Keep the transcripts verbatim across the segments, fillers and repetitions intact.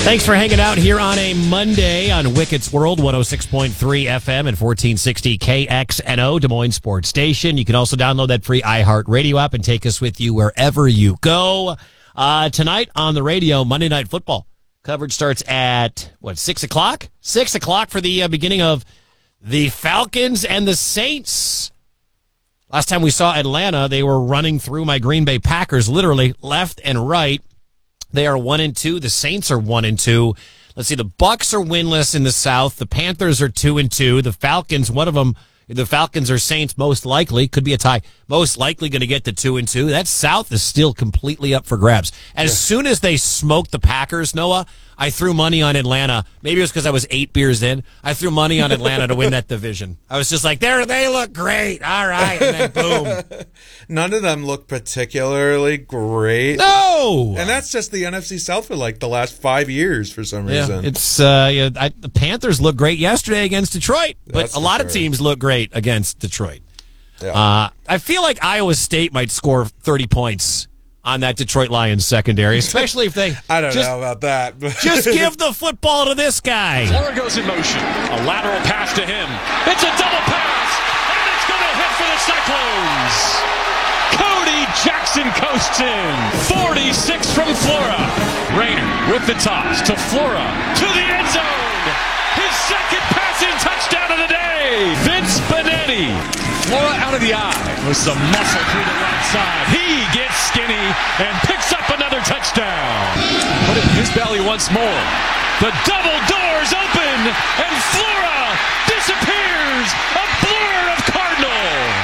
Thanks for hanging out here on a Monday on Wicket's World, one oh six point three F M and fourteen sixty K X N O, Des Moines Sports Station. You can also download that free iHeartRadio app and take us with you wherever you go. Uh, tonight on the radio, Monday Night Football. Coverage starts at, what, six o'clock? six o'clock for the uh, beginning of the Falcons and the Saints. Last time we saw Atlanta, they were running through my Green Bay Packers, literally left and right. They are one and two. The Saints are one and two. Let's see. The Bucks are winless in the South. The Panthers are two and two. The Falcons, one of them, the Falcons or Saints, most likely could be a tie. Most likely going to get to two and two. That South is still completely up for grabs. As yeah. soon as they smoked the Packers, Noah, I threw money on Atlanta. Maybe it was because I was eight beers in. I threw money on Atlanta to win that division. I was just like, there, they look great. All right, and then boom. None of them look particularly great. No, and that's just the N F C South for like the last five years for some yeah, reason. It's uh, yeah, I, the Panthers look great yesterday against Detroit, but That's a lot sure. of teams look great against Detroit. Yeah. Uh, I feel like Iowa State might score thirty points on that Detroit Lions secondary, especially if they. I don't just, know about that. But just give the football to this guy. Flora goes in motion. A lateral pass to him. It's a double pass, and it's going to hit for the Cyclones. Cody Jackson coasts in. forty-six from Flora. Rayner with the toss to Flora to the end zone. His second passing touchdown of the day. Vince Benetti. Flora out of the eye with some muscle through the right side. He gets skinny and picks up another touchdown. Put it in his belly once more. The double doors open and Flora disappears. A blur of Cardinal.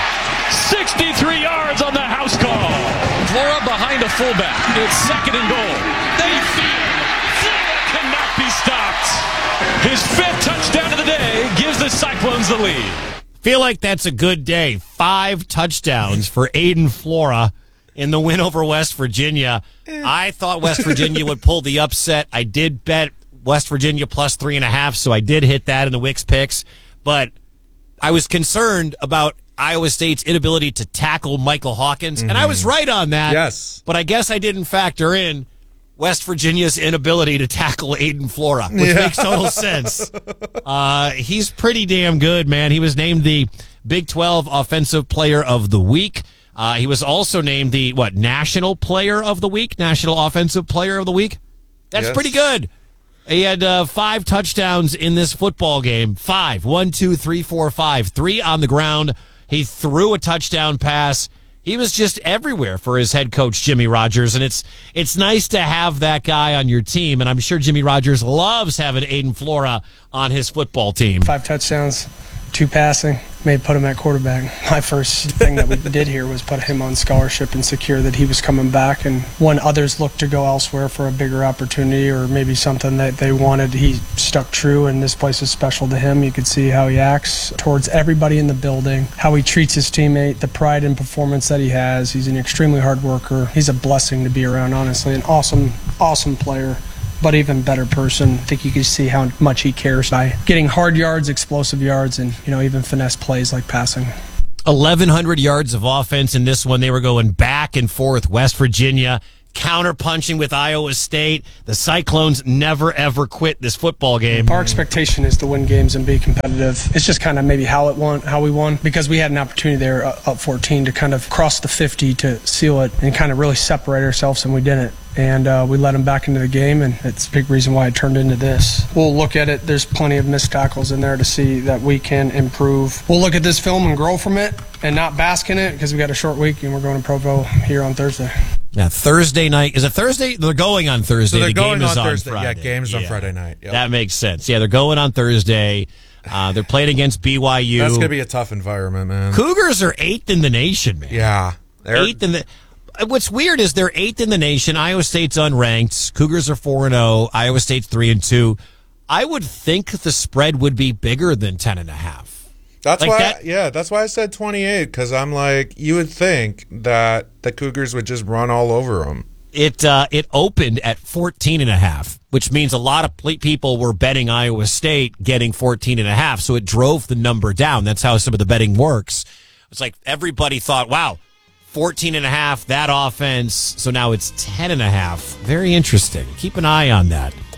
sixty-three yards on the house call. Flora behind a fullback. It's second and goal. They feel Flora cannot be stopped. His fifth touchdown of the day gives the Cyclones the lead. Feel like that's a good day. Five touchdowns for Aiden Flora in the win over West Virginia. I thought West Virginia would pull the upset. I did bet West Virginia plus three and a half, so I did hit that in the Wicks picks. But I was concerned about Iowa State's inability to tackle Michael Hawkins, mm-hmm. and I was right on that. Yes. But I guess I didn't factor in West Virginia's inability to tackle Aiden Flora, which yeah. makes total sense. Uh, he's pretty damn good, man. He was named the Big twelve Offensive Player of the Week. Uh, he was also named the, what, National Player of the Week? National Offensive Player of the Week? That's yes. pretty good. He had uh, five touchdowns in this football game. Five. One, two, three, four, five. Three on the ground. He threw a touchdown pass. He was just everywhere for his head coach, Jimmy Rogers, and it's it's nice to have that guy on your team, and I'm sure Jimmy Rogers loves having Aiden Flora on his football team. Five touchdowns, two passing, may put him at quarterback. My first thing that we did here was put him on scholarship and secure that he was coming back, and when others looked to go elsewhere for a bigger opportunity or maybe something that they wanted, he stuck true, and this place is special to him. You could see how he acts towards everybody in the building, how he treats his teammate, the pride and performance that he has. He's an extremely hard worker. He's a blessing to be around, honestly. An awesome, awesome player, but even better person. I think you can see how much he cares by getting hard yards, explosive yards, and you know even finesse plays like passing. eleven hundred yards of offense in this one. They were going back and forth. West Virginia counter-punching with Iowa State. The Cyclones never, ever quit this football game. Our expectation is to win games and be competitive. It's just kind of maybe how it won, how we won, because we had an opportunity there uh, up fourteen to kind of cross the fifty to seal it and kind of really separate ourselves, and we didn't. And uh, we let them back into the game, and it's a big reason why it turned into this. We'll look at it. There's plenty of missed tackles in there to see that we can improve. We'll look at this film and grow from it and not bask in it because we got a short week, and we're going to Provo here on Thursday. Yeah, Thursday night. Is it Thursday? They're going on Thursday. So they're the going game on is on Thursday. Friday. Yeah, games yeah. on Friday night. Yep. That makes sense. Yeah, they're going on Thursday. Uh, they're playing against B Y U. That's going to be a tough environment, man. Cougars are eighth in the nation, man. Yeah. They're eighth in the... What's weird is they're eighth in the nation. Iowa State's unranked. Cougars are four and zero. Iowa State's three and two. I would think the spread would be bigger than ten and a half. That's like why, that, yeah, that's why I said twenty-eight, because I'm like, you would think that the Cougars would just run all over them. It uh, it opened at fourteen and a half, which means a lot of people were betting Iowa State getting fourteen and a half, so it drove the number down. That's how some of the betting works. It's like everybody thought, wow, fourteen and a half, that offense, so now it's ten and a half. Very interesting. Keep an eye on that.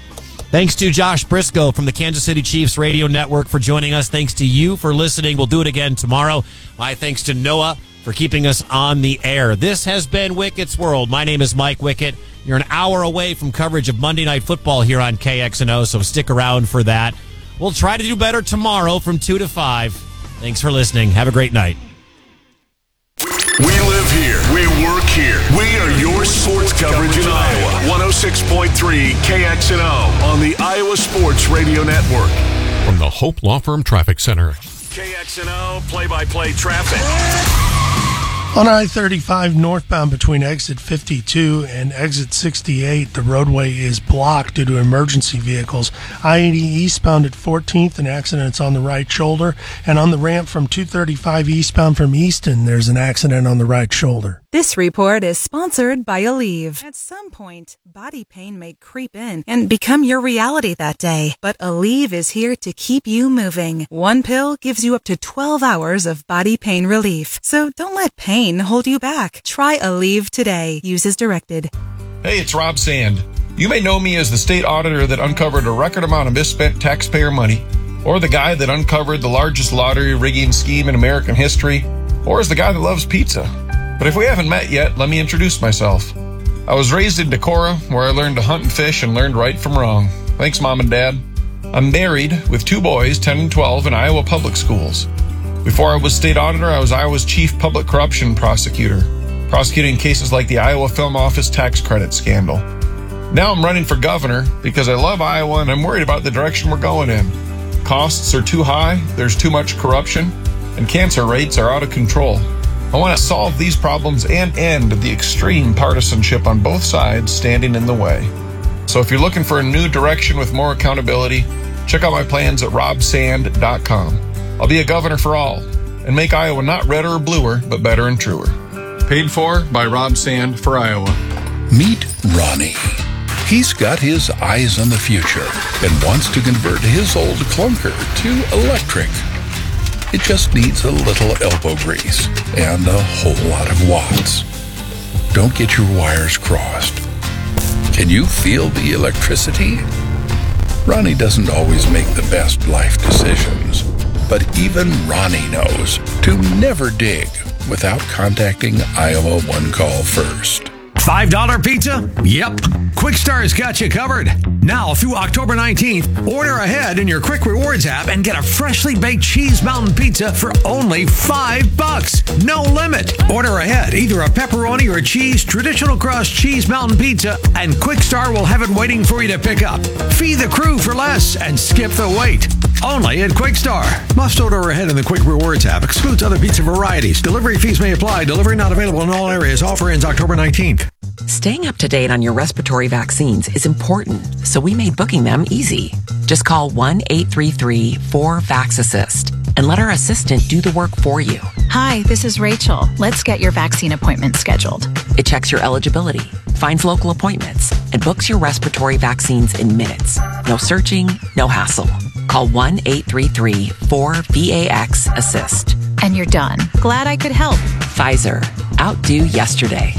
Thanks to Josh Briscoe from the Kansas City Chiefs Radio Network for joining us. Thanks to you for listening. We'll do it again tomorrow. My thanks to Noah for keeping us on the air. This has been Wickett's World. My name is Mike Wickett. You're an hour away from coverage of Monday Night Football here on K X N O, so stick around for that. We'll try to do better tomorrow from two to five. Thanks for listening. Have a great night. We live here. We work here. We are your sports coverage in Iowa. one oh six point three K X N O on the Iowa Sports Radio Network. From the Hope Law Firm Traffic Center. K X N O play-by-play traffic. On I thirty-five northbound between exit fifty-two and exit sixty-eight, the roadway is blocked due to emergency vehicles. I eighty eastbound at fourteenth, an accident's on the right shoulder. And on the ramp from two thirty-five eastbound from Easton, there's an accident on the right shoulder. This report is sponsored by Aleve. At some point, body pain may creep in and become your reality that day. But Aleve is here to keep you moving. One pill gives you up to twelve hours of body pain relief. So don't let pain hold you back. Try Aleve today. Use as directed. Hey, it's Rob Sand. You may know me as the state auditor that uncovered a record amount of misspent taxpayer money, or the guy that uncovered the largest lottery rigging scheme in American history, or as the guy that loves pizza. But if we haven't met yet, let me introduce myself. I was raised in Decorah, where I learned to hunt and fish and learned right from wrong. Thanks, Mom and Dad. I'm married with two boys, ten and twelve, in Iowa public schools. Before I was state auditor, I was Iowa's chief public corruption prosecutor, prosecuting cases like the Iowa Film Office tax credit scandal. Now I'm running for governor because I love Iowa and I'm worried about the direction we're going in. Costs are too high, there's too much corruption, and cancer rates are out of control. I want to solve these problems and end the extreme partisanship on both sides standing in the way. So if you're looking for a new direction with more accountability, check out my plans at rob sand dot com. I'll be a governor for all and make Iowa not redder or bluer, but better and truer. Paid for by Rob Sand for Iowa. Meet Ronnie. He's got his eyes on the future and wants to convert his old clunker to electric. It just needs a little elbow grease and a whole lot of watts. Don't get your wires crossed. Can you feel the electricity? Ronnie doesn't always make the best life decisions, but even Ronnie knows to never dig without contacting Iowa One Call first. five dollar pizza? Yep. Quick Star's got you covered. Now through October nineteenth, order ahead in your Quick Rewards app and get a freshly baked cheese mountain pizza for only five bucks. No limit. Order ahead either a pepperoni or cheese traditional crust cheese mountain pizza, and Quick Star will have it waiting for you to pick up. Feed the crew for less and skip the wait. Only at Quick Star. Must order ahead in the Quick Rewards app. Excludes other pizza varieties. Delivery fees may apply. Delivery not available in all areas. Offer ends October nineteenth. Staying up to date on your respiratory vaccines is important, so we made booking them easy. Just call one eight three three four vax assist and let our assistant do the work for you. Hi, this is Rachel. Let's get your vaccine appointment scheduled. It checks your eligibility, finds local appointments, and books your respiratory vaccines in minutes. No searching, no hassle. Call one eight three three four vax assist. And you're done. Glad I could help. Pfizer. Outdo yesterday.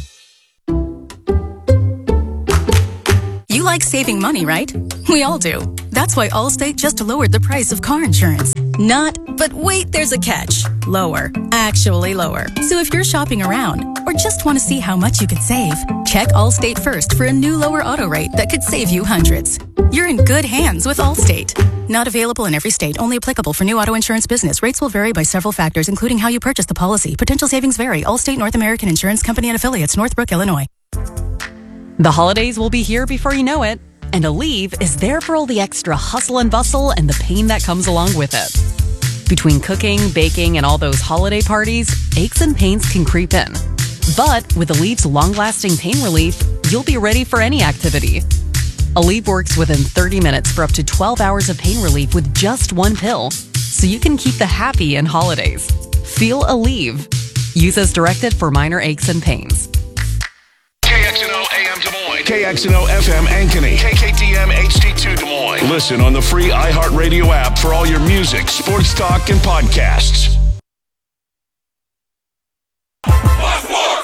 You like saving money, right? We all do. That's why Allstate just lowered the price of car insurance. Not, but wait, there's a catch. Lower. Actually lower. So if you're shopping around or just want to see how much you could save, check Allstate first for a new lower auto rate that could save you hundreds. You're in good hands with Allstate. Not available in every state. Only applicable for new auto insurance business. Rates will vary by several factors, including how you purchase the policy. Potential savings vary. Allstate North American Insurance Company and Affiliates, Northbrook, Illinois. The holidays will be here before you know it, and Aleve is there for all the extra hustle and bustle and the pain that comes along with it. Between cooking, baking, and all those holiday parties, aches and pains can creep in. But with Aleve's long-lasting pain relief, you'll be ready for any activity. Aleve works within thirty minutes for up to twelve hours of pain relief with just one pill, so you can keep the happy in holidays. Feel Aleve. Use as directed for minor aches and pains. K X N O A M Des Moines, K X N O F M Ankeny, K K D M H D two Des Moines. Listen on the free iHeartRadio app for all your music, sports talk, and podcasts. And here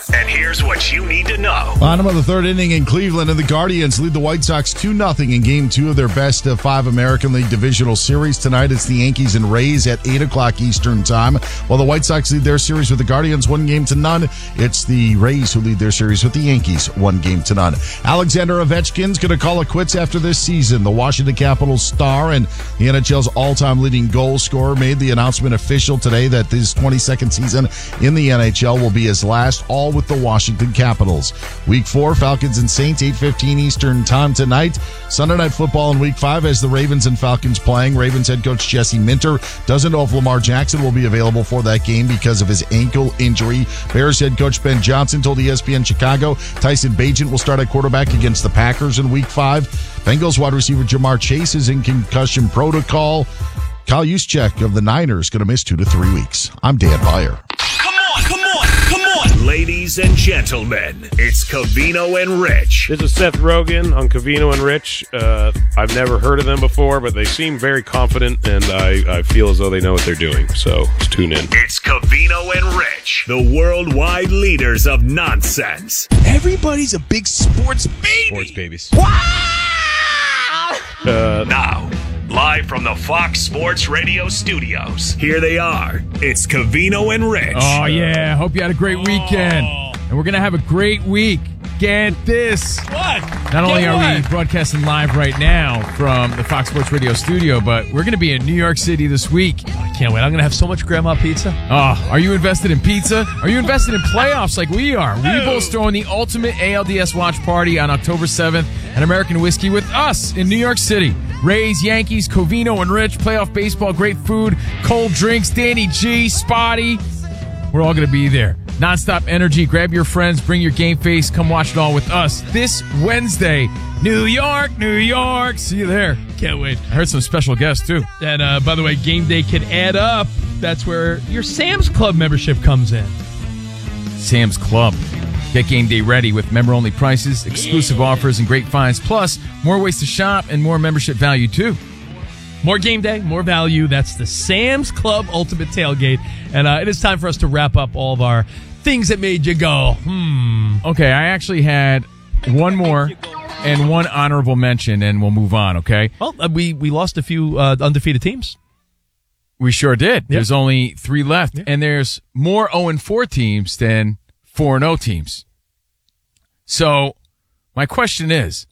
Here's what you need to know. Bottom of the third inning in Cleveland, and the Guardians lead the White Sox two nothing in game two of their best of five American League divisional series. Tonight it's the Yankees and Rays at eight o'clock Eastern time. While the White Sox lead their series with the Guardians one game to none, it's the Rays who lead their series with the Yankees one game to none. Alexander Ovechkin's going to call it quits after this season. The Washington Capitals star and the N H L's all-time leading goal scorer made the announcement official today that his twenty-second season in the N H L will be his last, all with the Washington Capitals. Week four, Falcons and Saints, eight fifteen Eastern time tonight. Sunday Night Football in Week five as the Ravens and Falcons playing. Ravens head coach Jesse Minter doesn't know if Lamar Jackson will be available for that game because of his ankle injury. Bears head coach Ben Johnson told E S P N Chicago Tyson Bagent will start at quarterback against the Packers in Week five. Bengals wide receiver Jamar Chase is in concussion protocol. Kyle Juszczyk of the Niners going to miss two to three weeks. I'm Dan Byer. Come on, come on, come on. Ladies and gentlemen, it's Covino and Rich. This is Seth Rogen on Covino and Rich. Uh, I've never heard of them before, but they seem very confident, and I, I feel as though they know what they're doing. So let's tune in. It's Covino and Rich, the worldwide leaders of nonsense. Everybody's a big sports baby. Sports babies. Uh, now, live from the Fox Sports Radio studios, here they are. It's Covino and Rich. Oh, yeah. Hope you had a great weekend. And we're going to have a great week. Get this. What? Not only Get are what? we broadcasting live right now from the Fox Sports Radio studio, but we're going to be in New York City this week. I can't wait. I'm going to have so much grandma pizza. Oh, are you invested in pizza? Are you invested in playoffs like we are? Weeble's throwing the ultimate A L D S watch party on October seventh at American Whiskey with us in New York City. Rays, Yankees, Covino and Rich, playoff baseball, great food, cold drinks, Danny G, Spotty. We're all going to be there. Nonstop energy. Grab your friends. Bring your game face. Come watch it all with us this Wednesday. New York, New York. See you there. Can't wait. I heard some special guests, too. And uh, by the way, game day can add up. That's where your Sam's Club membership comes in. Sam's Club. Get game day ready with member-only prices, exclusive yeah. offers, and great finds. Plus, more ways to shop and more membership value, too. More game day, more value. That's the Sam's Club Ultimate Tailgate. And uh, it is time for us to wrap up all of our things that made you go, hmm. Okay, I actually had one more and one honorable mention, and we'll move on, okay? Well, uh, we, we lost a few uh, undefeated teams. We sure did. Yep. There's only three left, yep. and there's more oh and four teams than four and oh teams. So, my question is,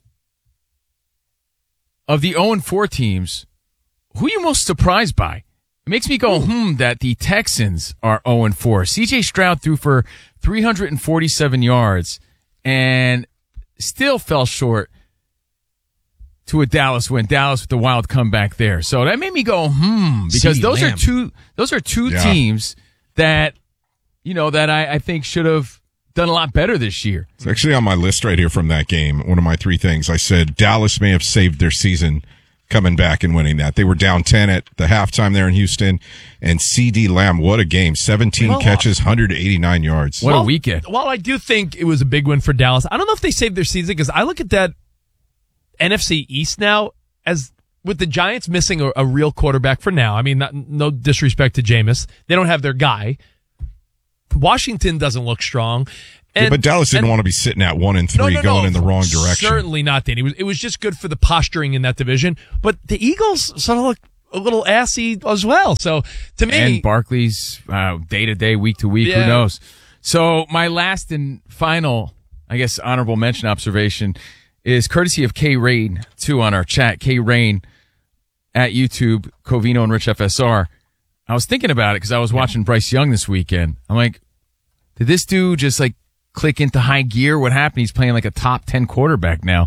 of the oh and four teams, who are you most surprised by? It makes me go, hmm, that the Texans are oh and four. C J Stroud threw for three hundred forty-seven yards and still fell short to a Dallas win. Dallas with the wild comeback there. So that made me go, hmm, because CeeDee those Lamb. are two those are two Yeah. teams that, you know, that I, I think should have done a lot better this year. It's actually on my list right here from that game. One of my three things. I said Dallas may have saved their season coming back and winning that. They were down ten at the halftime there in Houston. And CeeDee Lamb, what a game. seventeen Well, catches, one hundred eighty-nine yards. What well, a weekend. While I do think it was a big win for Dallas, I don't know if they saved their season because I look at that N F C East now as with the Giants missing a, a real quarterback for now. I mean, not, no disrespect to Jameis. They don't have their guy. Washington doesn't look strong. And, yeah, but Dallas didn't and, want to be sitting at one and three no, no, going no, in the wrong direction. Certainly not, Danny. It was, it was just good for the posturing in that division. But the Eagles sort of look a little assy as well. So to me, and Barkley's uh, day to day, week to week, Yeah. who knows? So my last and final, I guess, honorable mention observation is courtesy of K Rain too on our chat. K Rain at YouTube, Covino and Rich F S R. I was thinking about it because I was watching Bryce Young this weekend. I'm like, did this dude just like click into high gear? What happened? He's playing like a top ten quarterback now.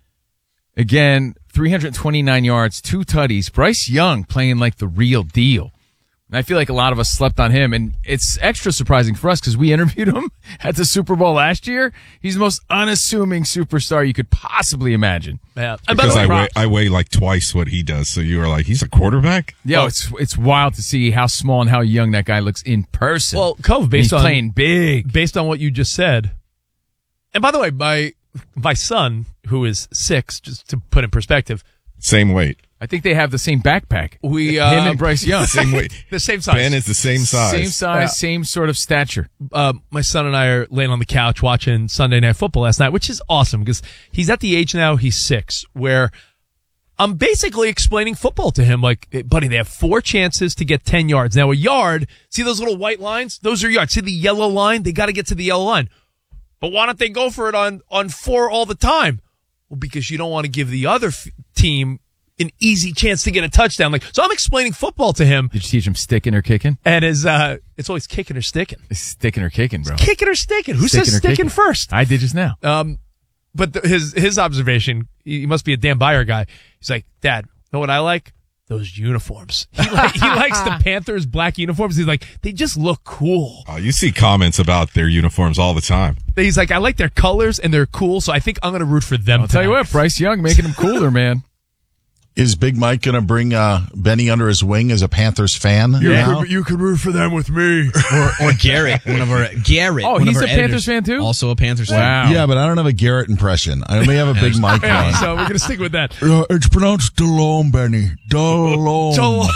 Again, three hundred twenty-nine yards, two tutties. Bryce Young playing like the real deal. And I feel like a lot of us slept on him, and it's extra surprising for us because we interviewed him at the Super Bowl last year. He's the most unassuming superstar you could possibly imagine. Yeah, because I weigh, I weigh like twice what he does. So you were like, he's a quarterback? Yeah, Well- it's it's wild to see how small and how young that guy looks in person. well, Cove, And based he's on playing big. based on what you just said. And by the way, my my son, who is six, just to put in perspective, Same weight. I think they have the same backpack. We Him uh, and Bryce Young. Same way. the same size. Ben is the same size. Same size, Yeah. same sort of stature. Uh, my son and I are laying on the couch watching Sunday Night Football last night, which is awesome because he's at the age now, he's six, where I'm basically explaining football to him. Like, "Hey, buddy, they have four chances to get ten yards. Now, a yard, see those little white lines? Those are yards. See the yellow line? They got to get to the yellow line. But why don't they go for it on, on four all the time? Well, because you don't want to give the other f- team an easy chance to get a touchdown. Like, so I'm explaining football to him. Did you teach him sticking or kicking? And his, uh, it's always kicking or sticking. It's sticking or kicking, bro. Kicking or sticking. Who Sticking says or sticking kicking? first? I did just now. Um, but the, his, his observation, he must be a Dan Byer guy. He's like, Dad, know what I like? Those uniforms. He, like, he likes the Panthers black uniforms. He's like, they just look cool. Uh, you see comments about their uniforms all the time. He's like, I like their colors and they're cool, so I think I'm going to root for them. I'll tell you tonight. what, Bryce Young making him cooler, man. Is Big Mike going to bring uh, Benny under his wing as a Panthers fan? You, now? could, you could root for them with me. Or, or Garrett, one of our Garrett. Oh, one he's of a our Panthers editors, fan too. Also a Panthers Wow. fan. Yeah, but I don't have a Garrett impression. I only have a Big Mike one. So we're going to stick with that. Uh, it's pronounced Delome, Benny. Delome.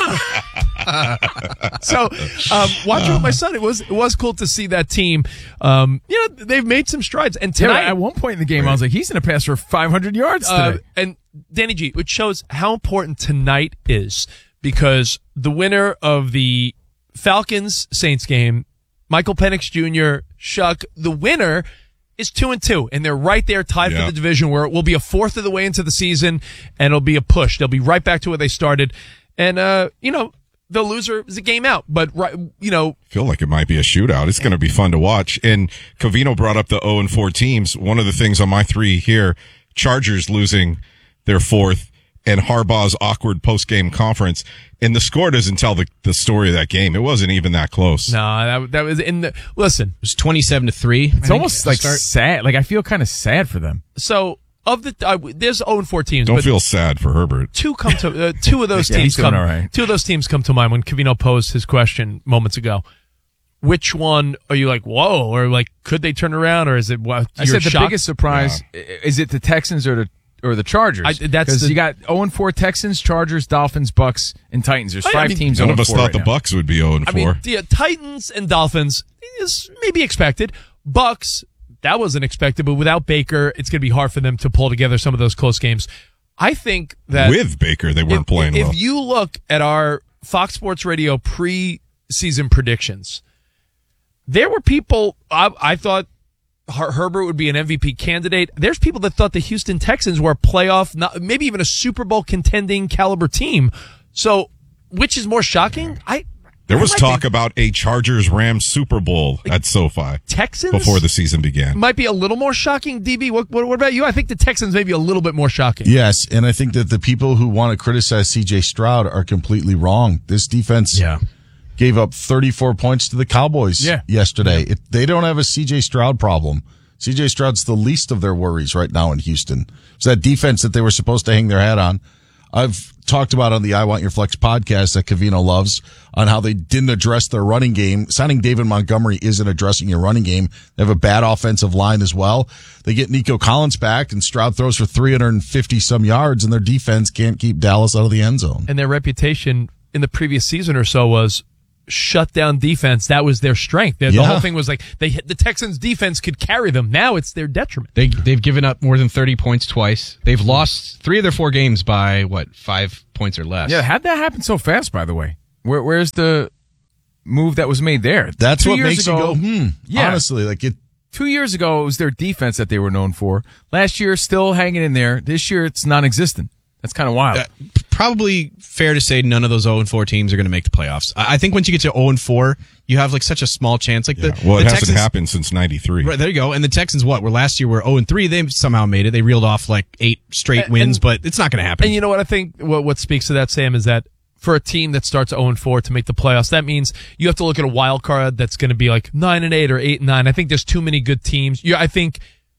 So, um, watching with my son, it was it was cool to see that team. Um, you know, they've made some strides, and Yeah, tonight, at one point in the game, I was like, he's going to pass for five hundred yards uh, today. and Danny G, which shows how important tonight is because the winner of the Falcons Saints game, Michael Penix Junior Shuck, the winner is two and two, and they're right there tied Yeah. for the division, where it will be a fourth of the way into the season, and it'll be a push. They'll be right back to where they started, and uh, you know, the loser is a game out, but right, you know, Feel like it might be a shootout. It's going to be fun to watch. And Covino brought up the oh and four teams. One of the things on my three here, Chargers losing their fourth, and Harbaugh's awkward post-game conference. And the score doesn't tell the, the story of that game. It wasn't even that close. no, that that was in the listen. It was twenty-seven to three. It's almost like sad. Like I feel kind of sad for them. So of the uh, there's oh and four teams. Don't but feel sad for Herbert. Two come to uh, two of those Yeah, teams he's doing come. all right. Two of those teams come to mind when Covino posed his question moments ago. Which one are you like, whoa, or like, could they turn around, or is it what? I said the biggest surprise is it the Texans or the or the Chargers? I- that's 'Cause the- you got oh and four Texans, Chargers, Dolphins, Bucks, and Titans. There's I five mean, teams. None oh of and us four thought right the now. Bucks would be oh and I four. mean, the uh, Titans and Dolphins is maybe expected. Bucks, that wasn't expected, but without Baker, it's going to be hard for them to pull together some of those close games. I think that With Baker, they weren't if, playing if well. you look at our Fox Sports Radio pre-season predictions, there were people I, I thought Her- Herbert would be an M V P candidate. There's people that thought the Houston Texans were a playoff, not, maybe even a Super Bowl contending caliber team. So, which is more shocking? I There I was might talk be- about a Chargers-Rams Super Bowl at SoFi Texans before the season began. might be a little more shocking. D B, what, what, what about you? I think the Texans may be a little bit more shocking. Yes, and I think that the people who want to criticize C J Stroud are completely wrong. This defense Yeah. gave up thirty-four points to the Cowboys Yeah. yesterday. It, they don't have a C J Stroud problem. C J Stroud's the least of their worries right now in Houston. It's that defense that they were supposed to hang their hat on. I've talked about on the I Want Your Flex podcast that Covino loves on how they didn't address their running game. Signing David Montgomery isn't addressing your running game. They have a bad offensive line as well. They get Nico Collins back and Stroud throws for three hundred fifty some yards and their defense can't keep Dallas out of the end zone. And their reputation in the previous season or so was shut down defense. That was their strength. The, the Yeah. whole thing was like they hit, the Texans defense could carry them. Now it's their detriment. They they've given up more than thirty points twice. They've lost three of their four games by what, five points or less. Yeah, how'd that happen so fast? By the way, Where, where's the move that was made there? That's Two what years makes ago, you go, hmm. Yeah. Honestly, like it. Two years ago, it was their defense that they were known for. Last year, still hanging in there. This year, it's non-existent. That's kind of wild. Uh, probably fair to say none of those oh and four teams are going to make the playoffs. I I think once you get to oh and four, you have like such a small chance. Like Yeah. the Well, it the hasn't Texans, happened since ninety-three. Right, there you go. And the Texans, what? Where last year were oh and three, they somehow made it. They reeled off like eight straight And- wins, and- but it's not going to happen. And you know what I think? What what speaks to that, Sam, is that for a team that starts oh and four to make the playoffs, that means you have to look at a wild card that's going to be like nine and eight or eight and nine. I think there's too many good teams. You, I think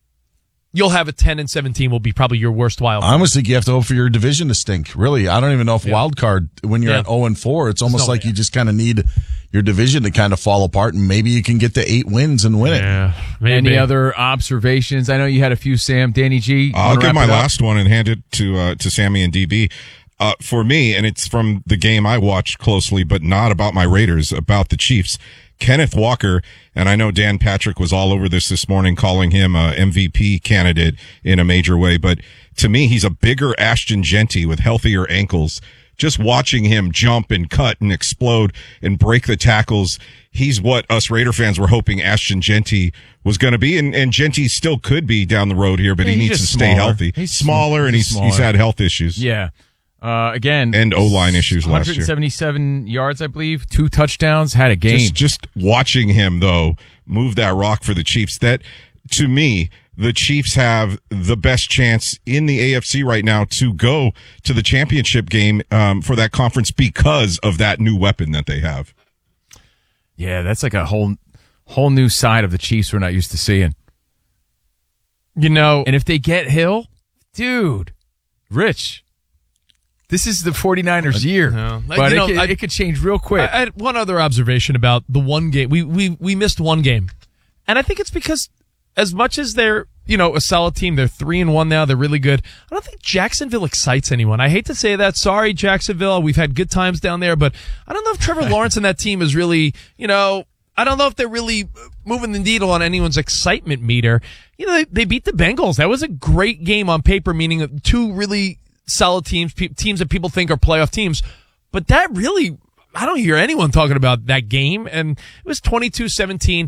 you'll have a ten and seventeen will be probably your worst wild I card. almost think you have to hope for your division to stink. Really, I don't even know if Yeah. wild card when you're Yeah. at oh and four, it's almost no like way. you just kind of need your division to kind of fall apart, and maybe you can get to eight wins and win it. Yeah, Any other observations? I know you had a few, Sam. Danny G. I'll wanna give wrap my it up? last one and hand it to uh, to Sammy and D B. uh, for me, and it's from the game I watched closely, but not about my Raiders, about the Chiefs. Kenneth Walker, and I know Dan Patrick was all over this this morning, calling him a M V P candidate in a major way, but to me, he's a bigger Ashton Genty with healthier ankles. Just watching him jump and cut and explode and break the tackles, he's what us Raider fans were hoping Ashton Genty was going to be, and, and Genty still could be down the road here, but Yeah, he he's needs to just stay smaller. healthy. He's smaller, and he's he's he's smaller. had health issues. Yeah. Uh, again, and O-line issues last year. one seventy-seven yards, I believe, two touchdowns, had a game. Just, just watching him, though, move that rock for the Chiefs, that, to me, the Chiefs have the best chance in the A F C right now to go to the championship game um, for that conference because of that new weapon that they have. Yeah, that's like a whole whole new side of the Chiefs we're not used to seeing. You know, and if they get Hill, dude, Rich, this is the 49ers year. No. But You it, know, could, I- it could change real quick. I, I had one other observation about the one game. We, we, we missed one game. And I think it's because as much as they're, you know, a solid team, they're three and one now, they're really good. I don't think Jacksonville excites anyone. I hate to say that. Sorry, Jacksonville. We've had good times down there, but I don't know if Trevor Lawrence and that team is really, you know, I don't know if they're really moving the needle on anyone's excitement meter. You know, they, they beat the Bengals. That was a great game on paper, meaning two really solid teams, pe- teams that people think are playoff teams. But that really, I don't hear anyone talking about that game. And it was twenty-two seventeen.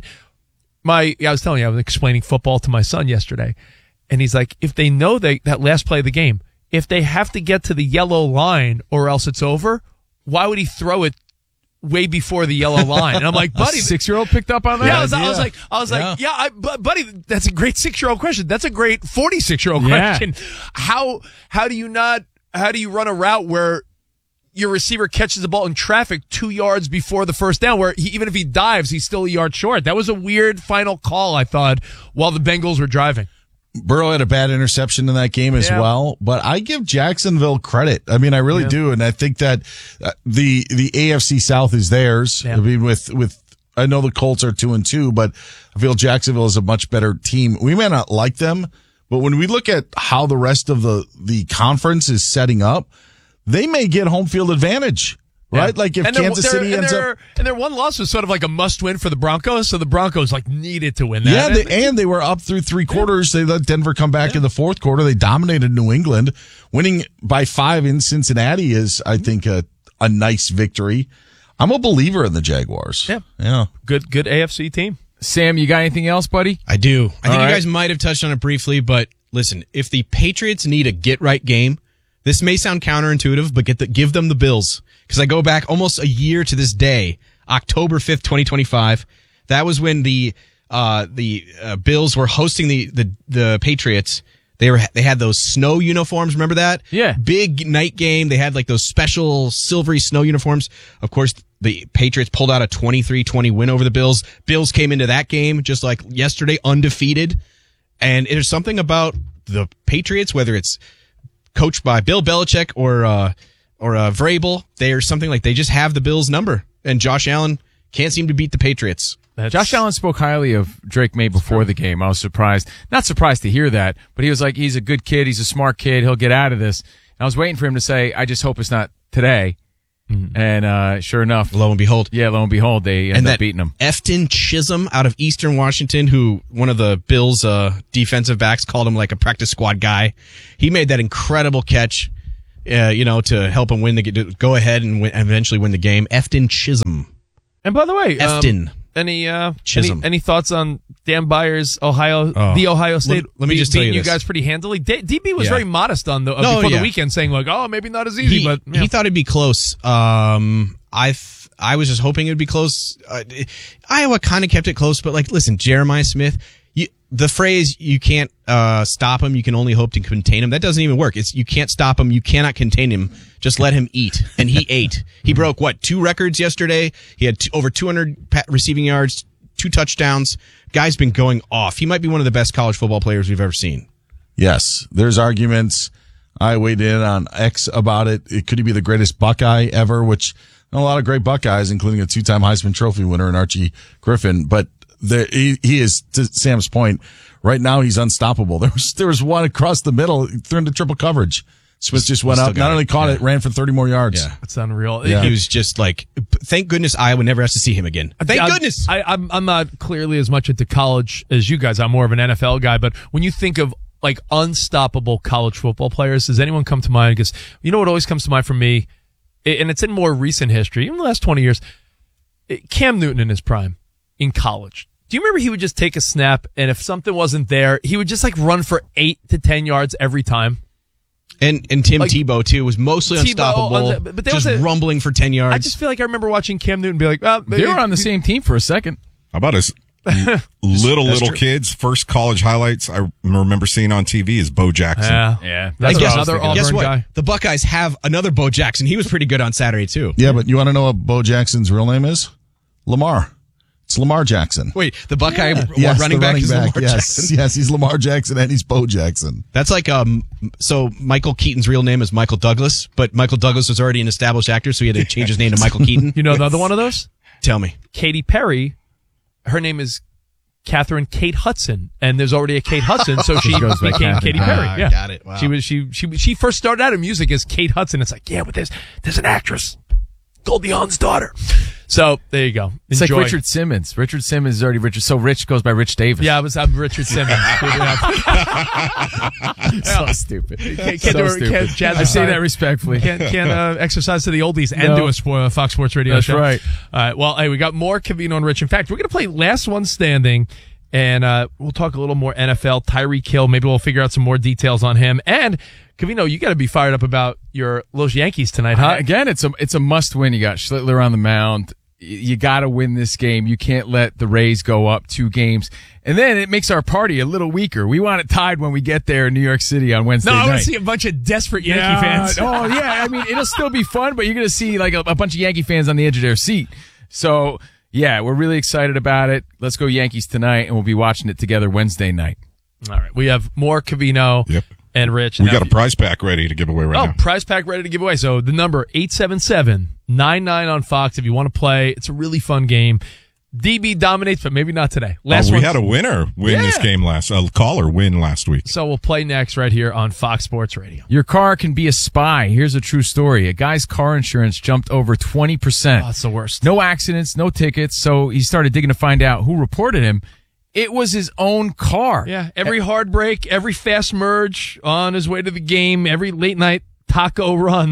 My, I was telling you, I was explaining football to my son yesterday. And he's like, if they know they, that last play of the game, if they have to get to the yellow line or else it's over, why would he throw it way before the yellow line? And I'm like, buddy, A six-year-old picked up on that? Yeah, I was, I was Yeah. like, I was Yeah. like, yeah, I, bu- buddy, that's a great six-year-old question. That's a great forty-six-year-old Yeah. question. How how do you not? How do you run a route where your receiver catches the ball in traffic two yards before the first down, where he, even if he dives, he's still a yard short? That was a weird final call, I thought, while the Bengals were driving. Burrow had a bad interception in that game as Yeah. well, but I give Jacksonville credit. I mean, I really Yeah. do, and I think that uh, the the A F C South is theirs. Yeah. I mean, with with I know the Colts are two and two, but I feel Jacksonville is a much better team. We may not like them, but when we look at how the rest of the the conference is setting up, they may get home field advantage. Right? Yeah. Like if And their- Kansas their- City and ends their, up. and their one loss was sort of like a must win for the Broncos, so the Broncos like needed to win that. Yeah, they, and they were up through three quarters. They let Denver come back in the fourth quarter. They dominated New England. Winning by five in Cincinnati is, I think, a, a nice victory. I'm a believer in the Jaguars. Yeah. Yeah. Good, good A F C team. Sam, you got anything else, buddy? I do. I think All you right. guys might have touched on it briefly, but listen, if the Patriots need a get-right game, this may sound counterintuitive, but get the, give them the Bills. Because I go back almost a year to this day, October fifth, twenty twenty-five. That was when the uh, the uh, Bills were hosting the, the the Patriots. They were they had those snow uniforms. Remember that? Yeah. Big night game. They had like those special silvery snow uniforms. Of course, the Patriots pulled out a twenty-three twenty win over the Bills. Bills came into that game just like yesterday, undefeated. And there's something about the Patriots, whether it's coached by Bill Belichick or uh, or uh, Vrabel, they're something like they just have the Bills' number. And Josh Allen can't seem to beat the Patriots. Josh Allen spoke highly of Drake May before the game. I was surprised. Not surprised to hear that, but he was like, he's a good kid. He's a smart kid. He'll get out of this. And I was waiting for him to say, I just hope it's not today. Mm-hmm. And uh, sure enough. Lo and behold. Yeah, lo and behold, they end and up that beating him. Efton Chisholm out of Eastern Washington, who one of the Bills' uh, defensive backs called him like a practice squad guy. He made that incredible catch, uh, you know, to help him win the to go ahead and win, eventually win the game. Efton Chisholm. And by the way, Efton. Um, any uh, Chisholm. any, any thoughts on Dan Byers' Ohio, Oh. the Ohio State? Let- let me be- just tell beating you you this. guys pretty handily. D- DB was Yeah. very modest on the uh, No, before yeah. the weekend, saying like, "Oh, maybe not as easy." He, but yeah. he thought it'd be close. Um, I th- I was just hoping it'd be close. Uh, Iowa kind of kept it close, but like, listen, Jeremiah Smith, you, the phrase "you can't uh, stop him, you can only hope to contain him" that doesn't even work. It's you can't stop him, you cannot contain him. Just let him eat, and he ate. He broke what two records yesterday? He had t- over two hundred pa- receiving yards, two touchdowns. Guy's been going off. He might be one of the best college football players we've ever seen. Yes, there's arguments. I weighed in on X about it. It could he be the greatest Buckeye ever, which a lot of great Buckeyes, including a two-time Heisman Trophy winner in Archie Griffin. But the, he, he is, to Sam's point, right now he's unstoppable. There was there was one across the middle, he threw into triple coverage. Smith just went up, not only caught it, ran for thirty more yards. Yeah. That's unreal. Yeah. He was just like, thank goodness Iowa never has to see him again. Thank I, goodness. I, I'm I'm not clearly as much into college as you guys. I'm more of an N F L guy. But when you think of like unstoppable college football players, does anyone come to mind? Because you know what always comes to mind for me, and it's in more recent history, even the last twenty years. Cam Newton in his prime in college. Do you remember he would just take a snap, and if something wasn't there, he would just like run for eight to ten yards every time? And and Tim Like, Tebow, too, was mostly Tebow, unstoppable, uh, but there just was a- rumbling for ten yards. I just feel like I remember watching Cam Newton be like, oh, They were on the same team for a second. How about his little, That's little true. kids? First college highlights I remember seeing on T V is Bo Jackson. Yeah. Yeah. That's Hey, guess, another Auburn guess what? guy. The Buckeyes have another Bo Jackson. He was pretty good on Saturday, too. Yeah, but you want to know what Bo Jackson's real name is? Lamar. It's Lamar Jackson. Wait, the Buckeye Yeah. what, Yes, running the back running is back. Lamar yes. Jackson? Yes, he's Lamar Jackson and he's Bo Jackson. That's like, um, so Michael Keaton's real name is Michael Douglas, but Michael Douglas was already an established actor, so he had to change his name to Michael Keaton. You know another one of those? Tell me. Katy Perry, her name is Catherine Kate Hudson, and there's already a Kate Hudson, so she She goes by became Catherine. Katy Perry. Ah, yeah, got it. Wow. She was she she she first started out in music as Kate Hudson. It's like, yeah, but there's there's an actress, Goldie Hawn's daughter. So there you go. It's Enjoy. like Richard Simmons. Richard Simmons is already Richard. So Rich goes by Rich Davis. Yeah, I was I'm Richard Simmons. so stupid. Can't, can't so do a, stupid. can't jazz I say aside. that respectfully. Can't can't uh, exercise to the oldies and No. do a spo- uh, Fox Sports Radio That's show. right. All right. Well, hey, we got more Covino and Rich. In fact, we're gonna play Last One Standing, and uh, we'll talk a little more N F L. Tyreek Hill. Maybe we'll figure out some more details on him. And Covino, you got to be fired up about your Los Yankees tonight, huh? Uh, again, it's a it's a must win. You got Schlittler on the mound. Y- You got to win this game. You can't let the Rays go up two games, and then it makes our party a little weaker. We want it tied when we get there in New York City on Wednesday No, I night. want to see a bunch of desperate Yankee Yeah, fans. oh yeah, I mean it'll still be fun, but you're going to see like a, a bunch of Yankee fans on the edge of their seat. So yeah, we're really excited about it. Let's go Yankees tonight, and we'll be watching it together Wednesday night. All right. We have more Covino Yep. and Rich. We Now- got a prize pack ready to give away right Oh, now. prize pack ready to give away. So the number eight seven seven, nine nine on Fox if you want to play. It's a really fun game. D B dominates, but maybe not today. Last oh, we one. had a winner win this Yeah. game last, a caller win last week. So we'll play next right here on Fox Sports Radio. Your car can be a spy. Here's a true story. A guy's car insurance jumped over twenty percent. Oh, that's the worst. No accidents, no tickets. So he started digging to find out who reported him. It was his own car. Yeah, every hard break, every fast merge on his way to the game, every late night taco run.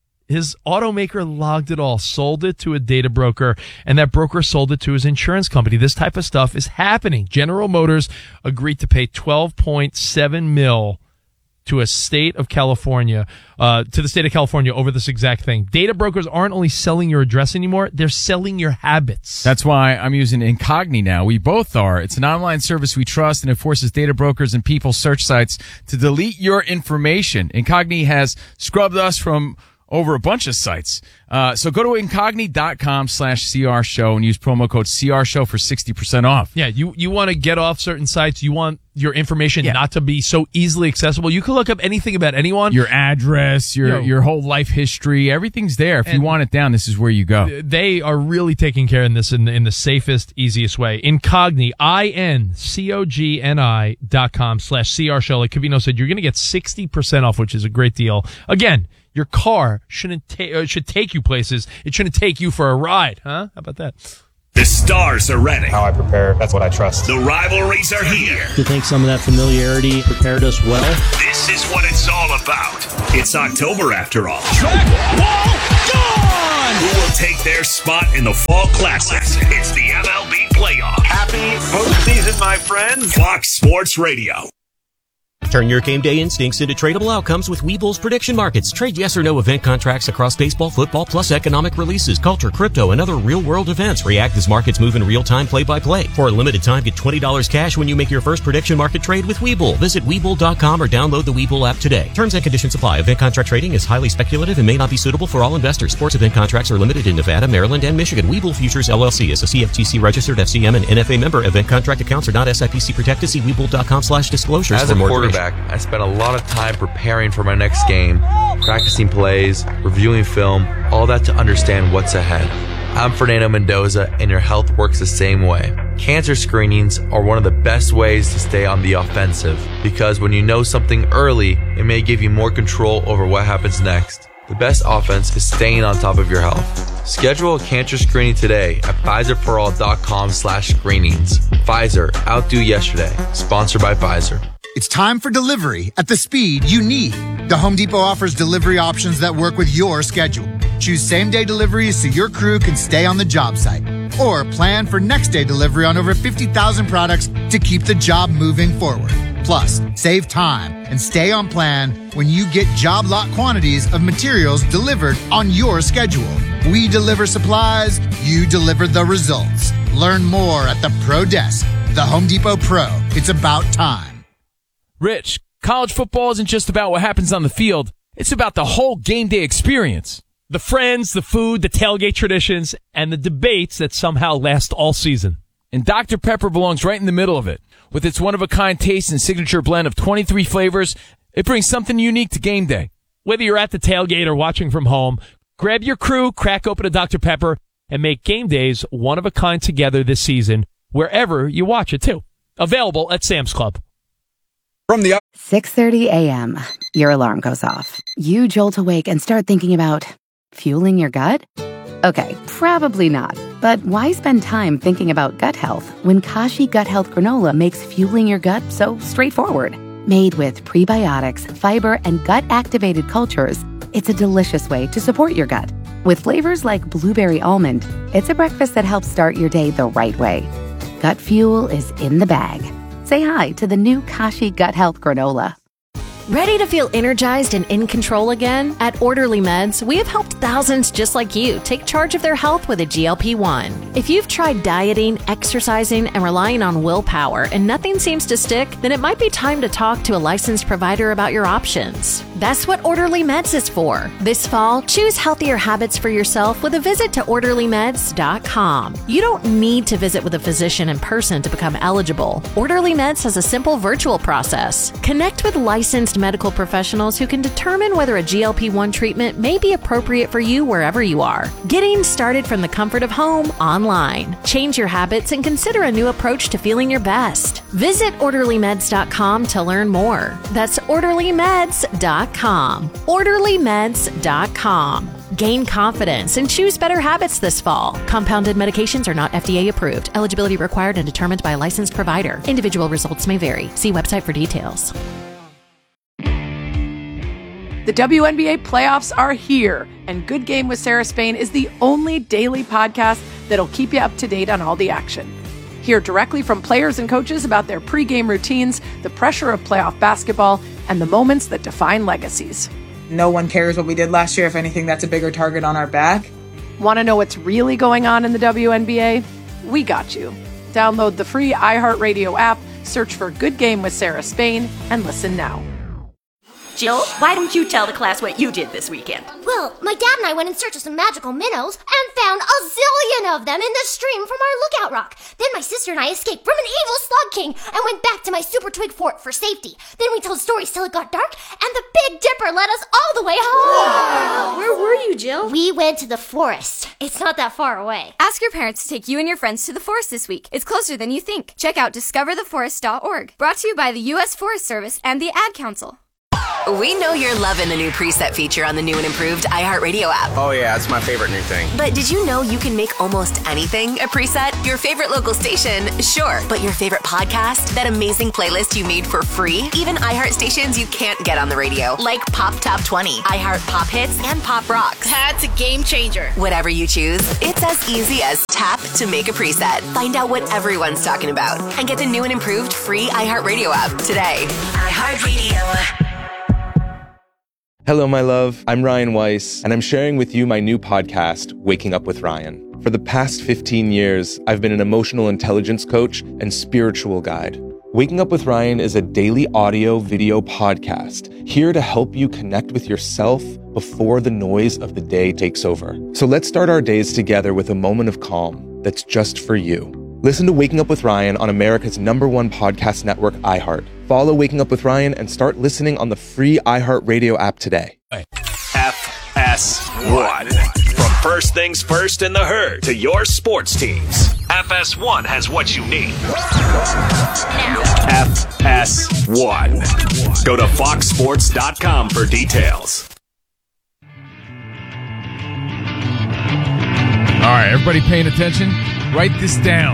His automaker logged it all, sold it to a data broker, and that broker sold it to his insurance company. This type of stuff is happening. General Motors agreed to pay twelve point seven mil to a state of California, uh, to the state of California over this exact thing. Data brokers aren't only selling your address anymore, they're selling your habits. That's why I'm using Incogni now. We both are. It's an online service we trust, and it forces data brokers and people search sites to delete your information. Incogni has scrubbed us from over a bunch of sites. Uh, so go to incogni.com slash CR show and use promo code C R show for sixty percent off. Yeah, you, you want to get off certain sites. You want your information Yeah. not to be so easily accessible. You can look up anything about anyone. Your address, your Yo. your whole life history, everything's there. If you And- want it down, this is where you go. They are really taking care of this in the, in the safest, easiest way. Incogni, I N C O G N I dot com slash C R show. Like Covino said, you're going to get sixty percent off, which is a great deal. Again, your car shouldn't ta- uh, should take you places. It shouldn't take you for a ride, huh? How about that? The stars are ready. How I prepare, that's what I trust. The rivalries are here. I think some of that familiarity prepared us well. This is what it's all about. It's October after all. Track wall gone! Who will take their spot in the Fall Classic? It's the M L B playoff. Happy postseason, my friends. Fox Sports Radio. Turn your game day instincts into tradable outcomes with Webull's prediction markets. Trade yes or no event contracts across baseball, football, plus economic releases, culture, crypto, and other real-world events. React as markets move in real time, play-by-play. For a limited time, get twenty dollars cash when you make your first prediction market trade with Webull. Visit Webull dot com or download the Webull app today. Terms and conditions apply. Event contract trading is highly speculative and may not be suitable for all investors. Sports event contracts are limited in Nevada, Maryland, and Michigan. Webull Futures, L L C is a C F T C registered F C M and N F A member. Event contract accounts are not S I P C protected. See Webull dot com slash disclosures As for a more quarterback, information. I spent a lot of time preparing for my next game, practicing plays, reviewing film, all that to understand what's ahead. I'm Fernando Mendoza, and your health works the same way. Cancer screenings are one of the best ways to stay on the offensive because when you know something early, it may give you more control over what happens next. The best offense is staying on top of your health. Schedule a cancer screening today at Pfizerforall.com slash screenings. Pfizer, outdo yesterday. Sponsored by Pfizer. It's time for delivery at the speed you need. The Home Depot offers delivery options that work with your schedule. Choose same-day deliveries so your crew can stay on the job site. Or plan for next-day delivery on over fifty thousand products to keep the job moving forward. Plus, save time and stay on plan when you get job lot quantities of materials delivered on your schedule. We deliver supplies, you deliver the results. Learn more at the Pro Desk. The Home Depot Pro. It's about time. Rich, college football isn't just about what happens on the field. It's about the whole game day experience. The friends, the food, the tailgate traditions, and the debates that somehow last all season. And Doctor Pepper belongs right in the middle of it. With its one-of-a-kind taste and signature blend of twenty-three flavors, it brings something unique to game day. Whether you're at the tailgate or watching from home, grab your crew, crack open a Doctor Pepper, and make game days one-of-a-kind together this season, wherever you watch it, too. Available at Sam's Club. From the six thirty a.m., your alarm goes off. You jolt awake and start thinking about fueling your gut? Okay, probably not. But why spend time thinking about gut health when Kashi Gut Health Granola makes fueling your gut so straightforward? Made with prebiotics, fiber, and gut-activated cultures, it's a delicious way to support your gut. With flavors like blueberry almond, it's a breakfast that helps start your day the right way. Gut fuel is in the bag. Say hi to the new Kashi Gut Health Granola. Ready to feel energized and in control again? At Orderly Meds, we have helped thousands just like you take charge of their health with a G L P one. If you've tried dieting, exercising, and relying on willpower and nothing seems to stick, then it might be time to talk to a licensed provider about your options. That's what Orderly Meds is for. This fall, choose healthier habits for yourself with a visit to orderly meds dot com. You don't need to visit with a physician in person to become eligible. Orderly Meds has a simple virtual process. Connect with licensed medical professionals who can determine whether a G L P one treatment may be appropriate for you wherever you are. Getting started from the comfort of home online. Change your habits and consider a new approach to feeling your best. Visit orderly meds dot com to learn more. That's orderly meds dot com. orderly meds dot com. Gain confidence and choose better habits this fall. Compounded medications are not F D A approved. Eligibility required and determined by a licensed provider. Individual results may vary. See website for details. The W N B A playoffs are here, and Good Game with Sarah Spain is the only daily podcast that'll keep you up to date on all the action. Hear directly from players and coaches about their pregame routines, the pressure of playoff basketball, and the moments that define legacies. No one cares what we did last year. If anything, that's a bigger target on our back. Want to know what's really going on in the W N B A? We got you. Download the free iHeartRadio app, search for Good Game with Sarah Spain, and listen now. Jill, why don't you tell the class what you did this weekend? Well, my dad and I went in search of some magical minnows and found a zillion of them in the stream from our lookout rock. Then my sister and I escaped from an evil slug king and went back to my super twig fort for safety. Then we told stories till it got dark, and the Big Dipper led us all the way home. Wow. Where were you, Jill? We went to the forest. It's not that far away. Ask your parents to take you and your friends to the forest this week. It's closer than you think. Check out discover the forest dot org. Brought to you by the U S Forest Service and the Ad Council. We know you're loving the new preset feature on the new and improved iHeartRadio app. Oh yeah, it's my favorite new thing. But did you know you can make almost anything a preset? Your favorite local station, sure. But your favorite podcast? That amazing playlist you made for free? Even iHeart stations you can't get on the radio, like Pop Top twenty, iHeart Pop Hits, and Pop Rocks. That's a game changer. Whatever you choose, it's as easy as tap to make a preset. Find out what everyone's talking about and get the new and improved free iHeartRadio app today. iHeartRadio. Hello, my love. I'm Ryan Weiss, and I'm sharing with you my new podcast, Waking Up with Ryan. For the past fifteen years, I've been an emotional intelligence coach and spiritual guide. Waking Up with Ryan is a daily audio video podcast here to help you connect with yourself before the noise of the day takes over. So let's start our days together with a moment of calm that's just for you. Listen to Waking Up with Ryan on America's number one podcast network, iHeart. Follow Waking Up with Ryan and start listening on the free iHeartRadio app today. F S one. From First things first in the herd to your sports teams. F S one has what you need. F S one. Go to fox sports dot com for details. All right, everybody paying attention? Write this down.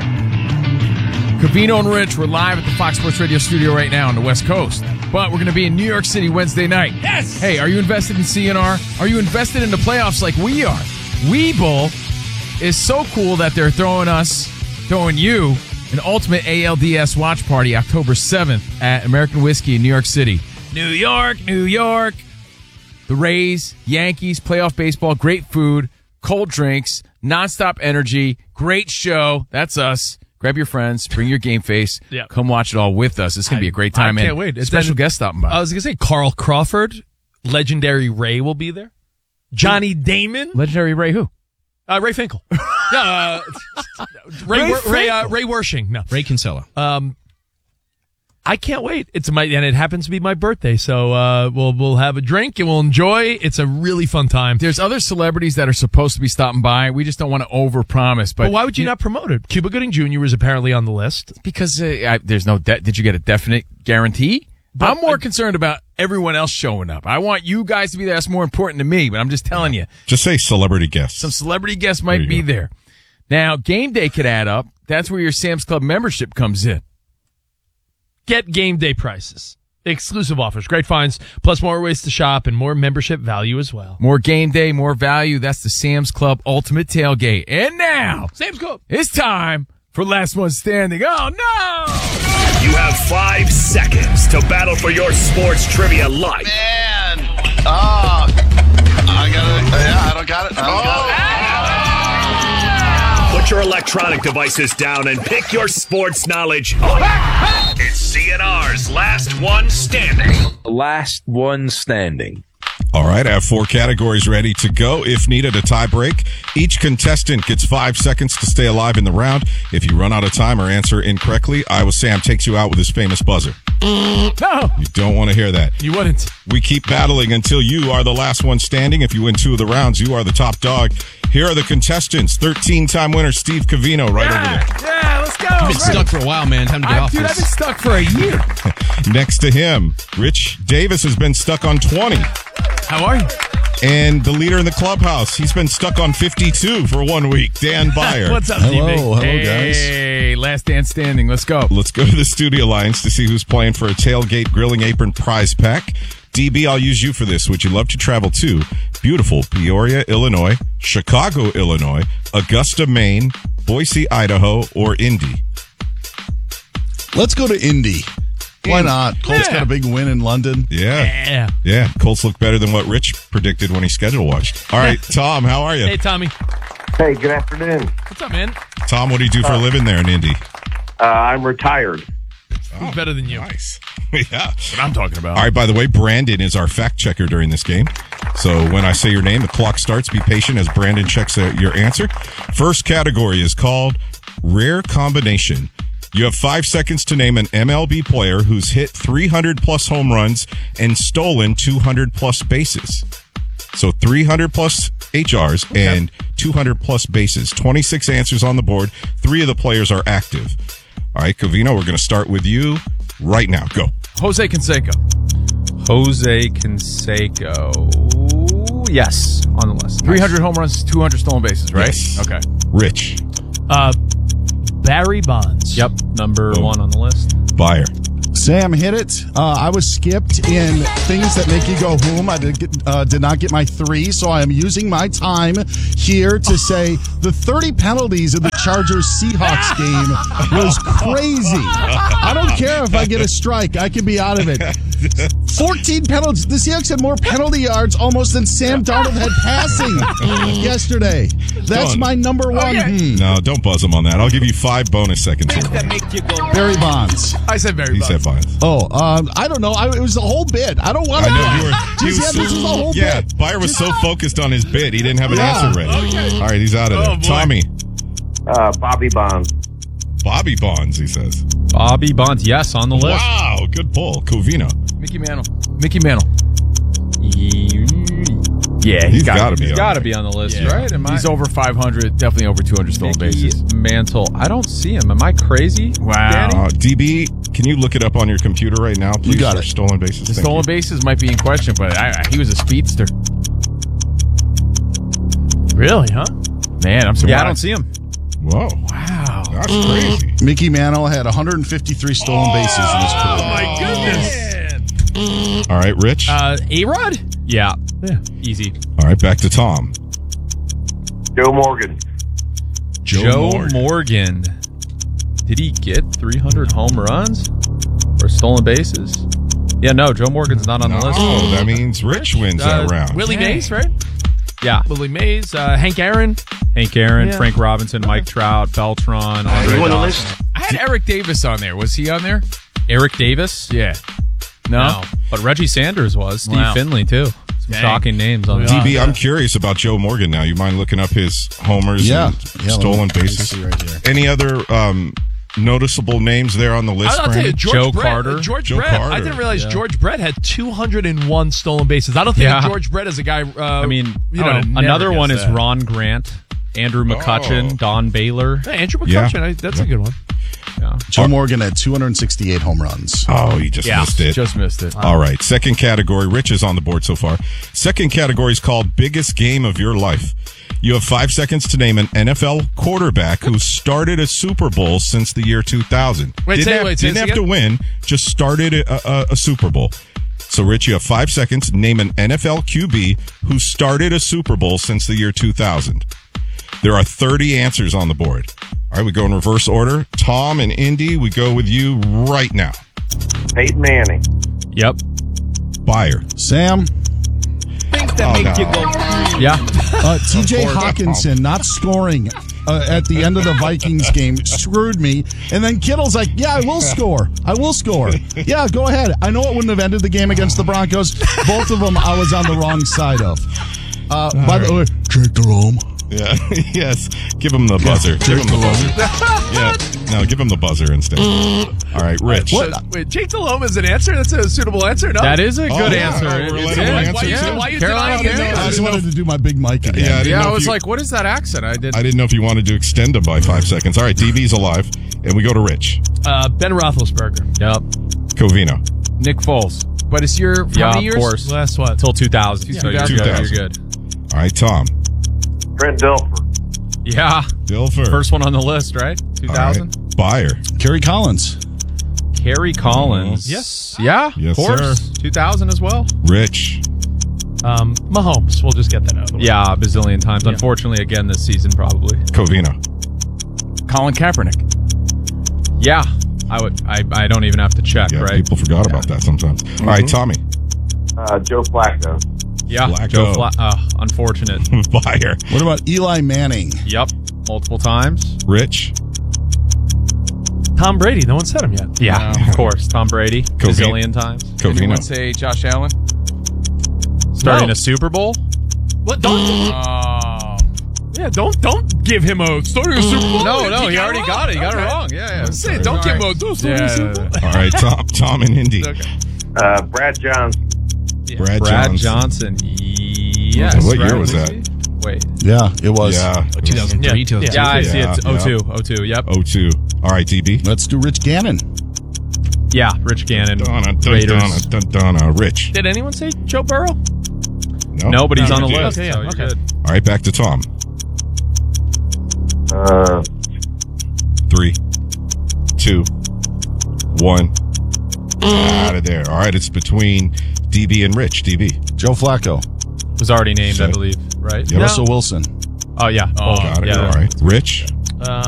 Covino and Rich, we're live at the Fox Sports Radio studio right now on the West Coast. But we're going to be in New York City Wednesday night. Yes! Hey, are you invested in C N R? Are you invested in the playoffs like we are? Webull is so cool that they're throwing us, throwing you, an ultimate A L D S watch party October seventh at American Whiskey in New York City. New York, New York. The Rays, Yankees, playoff baseball, great food, cold drinks, nonstop energy, great show. That's us. Grab your friends, bring your game face, Yep. come watch it all with us. It's going to be a great time. I can't and wait. It's special then- guest stopping by. I was going to say Carl Crawford, legendary Ray will be there. Johnny Damon. Legendary Ray who? Uh, Ray Finkel. yeah, uh, Ray Ray Ray, Ray, uh, Finkel. Ray Wershing. No, Ray Kinsella. Um, I can't wait. It's my and it happens to be my birthday, so uh, we'll we'll have a drink and we'll enjoy. It's a really fun time. There's other celebrities that are supposed to be stopping by. We just don't want to overpromise. But But why would you not promote it? Cuba Gooding Junior was apparently on the list. Because uh, I, there's no. De- did you get a definite guarantee? But- I'm more concerned about everyone else showing up. I want you guys to be there. That's more important to me. But I'm just telling you, Just say celebrity guests. some celebrity guests might you be go. there. Now, game day could add up. That's where your Sam's Club membership comes in. Get game day prices, exclusive offers, great finds, plus more ways to shop and more membership value as well. More game day, more value. That's the Sam's Club Ultimate Tailgate. And now, Sam's Club. it's time for Last One Standing. Oh, no! You have five seconds to battle for your sports trivia life. Man, oh, I got it. Yeah, I don't got it. I don't got it. Put your electronic devices down and pick your sports knowledge up. It's C N R's Last One Standing. Last one standing. All right, I have four categories ready to go. If needed, a tie break. Each contestant gets five seconds to stay alive in the round. If you run out of time or answer incorrectly, Iowa Sam takes you out with his famous buzzer. No! You don't want to hear that. You wouldn't. We keep battling until you are the last one standing. If you win two of the rounds, you are the top dog. Here are the contestants. thirteen-time winner Steve Covino right yeah, over there. Yeah, let's go. I've been stuck for a while, man. Time to get I, off dude, this. I've been stuck for a year. Next to him, Rich Davis has been stuck on twenty. How are you? And the leader in the clubhouse, he's been stuck on fifty-two for one week, Dan Byer. What's up, Hello, D B? hello, guys. Hey, last dance standing. Let's go. Let's go to the studio lines to see who's playing for a Tailgate Grilling Apron prize pack. D B, I'll use you for this. Would you love to travel to beautiful Peoria, Illinois, Chicago, Illinois, Augusta, Maine, Boise, Idaho, or Indy? Let's go to Indy. Why not? Colts Yeah. got a big win in London. Yeah. Yeah. Yeah. Colts look better than what Rich predicted when he schedule watched. All right, Tom, how are you? Hey, Tommy. Hey, good afternoon. What's up, man? Tom, what do you do for a living there in Indy? Uh, I'm retired. Who's better than you? Nice. Yeah. That's what I'm talking about. All right, by the way, Brandon is our fact checker during this game. So when I say your name, the clock starts. Be patient as Brandon checks uh, your answer. First category is called Rare Combination. You have five seconds to name an M L B player who's hit three hundred plus home runs and stolen two hundred plus bases. So three hundred plus H Rs okay. and two hundred plus bases. twenty-six answers on the board. Three of the players are active. All right, Covino, we're going to start with you right now. Go. Jose Canseco. Jose Canseco. Yes, on the list. three hundred home runs, two hundred stolen bases, right? Yes. Okay. Rich. Uh, Barry Bonds. Yep, number Boom. one on the list. Byer. Sam hit it. Uh, I was skipped in things that make you go home. I did, get, uh, did not get my three, so I am using my time here to say the thirty penalties of the Chargers-Seahawks game was crazy. I don't care if I get a strike. I can be out of it. fourteen penalties. The Seahawks had more penalty yards almost than Sam Darnold had passing yesterday. That's my number one. Hmm. No, don't buzz him on that. I'll give you five bonus seconds. Barry Bonds. I said Barry He Bonds. said Bonds. Oh, um, I don't know. I, it was the whole bit. I don't want to I know. know you were. Just, he yeah, was this is the whole yeah, bit. Byer was so focused on his bit, he didn't have an Yeah. answer ready. Okay. All right, he's out of Oh, there. boy. Tommy. Uh, Bobby Bonds. Bobby Bonds, he says. Bobby Bonds, yes, on the list. Wow, good pull. Covino. Mickey Mantle. Mickey Mantle. Yeah, he's got to be. He's on got to there. be on the list, Yeah. right? Am He's I, over five hundred, definitely over two hundred stolen Mickey bases. Mantle. I don't see him. Am I crazy? Wow. Danny? Uh, D B, can you look it up on your computer right now, please? You got for it. Stolen bases. The Thank stolen you. bases might be in question, but I, I, he was a speedster. Really, huh? Man, I'm surprised. Yeah, I don't see him. Whoa. Wow. That's crazy. Mickey Mantle had one hundred fifty-three stolen bases in his career. Oh my goodness. All right, Rich. Uh, A-Rod? Yeah. Yeah. Easy. All right, back to Tom. Joe Morgan. Joe Joe Morgan. Morgan. Did he get three hundred home runs or stolen bases? Yeah, no, Joe Morgan's not on the list. Oh, that means Rich wins that Uh, round. Willie Dang. Mays, right? Yeah. Willie Mays, uh, Hank Aaron. Hank Aaron, Yeah. Frank Robinson, Mike Trout, Beltran, Andre You on the Dawson. list? I had Eric Davis on there. Was he on there? Eric Davis? Yeah. No? No. But Reggie Sanders was. Steve Wow. Finley, too. Some Dang. shocking names on Yeah. that. D B, I'm curious about Joe Morgan now. You mind looking up his homers Yeah. and Yeah, stolen let me- bases? let me see right here. Any other um, noticeable names there on the list, I'll tell you, Brandon? George Joe Brett, Carter. George Joe Brett. I Carter. didn't realize Yeah. George Brett had two hundred one stolen bases. I don't think Yeah. of George Brett as a guy. Uh, I mean, you I know, would have never another guessed one is that. Ron Grant, Andrew McCutcheon, Oh. Don Baylor. Hey, Andrew Yeah. McCutcheon. I, that's a good one. Yeah. Joe Morgan had two hundred sixty-eight home runs. Oh, you just Yeah. missed it. Just missed it. All right. Second category. Rich is on the board so far. Second category is called Biggest Game of Your Life. You have five seconds to name an N F L quarterback who started a Super Bowl since the year two thousand. Wait, didn't say- have, wait, say didn't this have to win, just started a, a, a Super Bowl. So, Rich, you have five seconds. Name an N F L Q B who started a Super Bowl since the year two thousand. There are thirty answers on the board. All right, we go in reverse order. Tom and Indy, we go with you right now. Peyton Manning. Yep. Buyer. Sam. Things that Oh, make no. you go. Yeah. Uh, T J Of course. Hawkinson not scoring uh, at the end of the Vikings game screwed me. And then Kittle's like, yeah, I will score. I will score. Yeah, go ahead. I know it wouldn't have ended the game against the Broncos. Both of them I was on the wrong side of. Uh, by the way, Jake Delhomme. Yeah. Yes. Give him the buzzer. Give him the buzzer. Yeah. No, give him the buzzer instead. All right, Rich. So, wait, Jake Delhomme is an answer? That's a suitable answer? No? That is a Oh, good yeah. answer. Oh, we're It's letting in. him Why, answer why, you- too. why you Carolina denying his Panthers. I answer? just wanted to do my big mic again. Yeah, I didn't Yeah, know I if was you- like, what is that accent? I did. I didn't know if you wanted to extend him by five seconds. All right, D B's alive. And we go to Rich. Uh, Ben Roethlisberger. Yep. Covino. Nick Foles. But it's your how Yeah, many of years? course. Last what? Until two thousand. So you're two good. thousand. You're good. All right, Tom. Trent Dilfer. Yeah. Dilfer. First one on the list, right? two All thousand. right. Buyer. Kerry Collins. Kerry Collins. Yes. Yeah. Yes, of course. sir. two thousand as well. Rich. Um, Mahomes. We'll just get that out of the way. Yeah, a bazillion times. Yeah. Unfortunately, again this season probably. Covino. Colin Kaepernick. Yeah. I would. I. I don't even have to check. Yeah, right. people forgot about that sometimes. All right, Tommy. Uh, Joe Flacco. Yeah. Flacco. Joe Fla- uh, unfortunate. Buyer. What about Eli Manning? Yep. Multiple times. Rich. Tom Brady. No one said him yet. Yeah. No. Of course. Tom Brady. Covino. Bazillion times. Anyone Covino. say Josh Allen? Starting No. a Super Bowl. What? Don't. Oh. Yeah. Don't. Don't give him a starting a Super Bowl. No, no, he already wrong. got it. He got it Okay. wrong. Yeah, yeah. Say, don't give him a don't start Yeah, a Super yeah, Bowl. All right, Tom, Tom and Indy. Okay. Uh, Brad Johnson. Brad, Brad Johnson. Johnson. Yes. What year right? was Let that? me see. Wait. Yeah, it was. Yeah. two thousand three, Yeah. two thousand two. Yeah, I see Yeah, it. oh two. yeah. oh two. Yep. oh two. All right, D B. Let's do Rich Gannon. Yeah. Rich Gannon. Donna, dun, Raiders. Donna, dun, Donna. Rich. Did anyone say Joe Burrow? No, Nobody's No, on the you did. list. Okay, yeah, so you're okay. good. All right, back to Tom. Uh, Three, two, one. Out of there. All right, it's between D B and Rich. D B. Joe Flacco. Was already named, I Said- believe. Right. Yep. Russell Wilson. Oh yeah. Oh, Both. Got it. Yeah. All right. Rich. Uh,